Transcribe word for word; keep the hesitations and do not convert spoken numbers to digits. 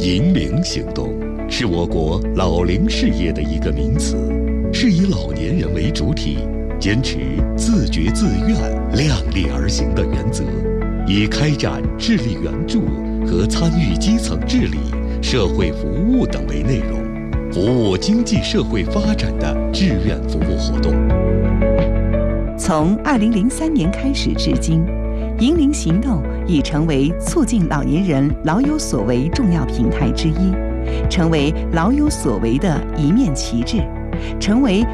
银龄行动是我国老龄事业的一个名词，是以老年人为主体，坚持自觉自愿、量力而行的原则，以开展智力援助和参与基层治理、社会服务等为内容，服务经济社会发展的志愿服务活动。 从二零零三年开始至今，银龄行动已成为促进老年人老有所为重要平台之一，成为老有所为的一面旗帜，成为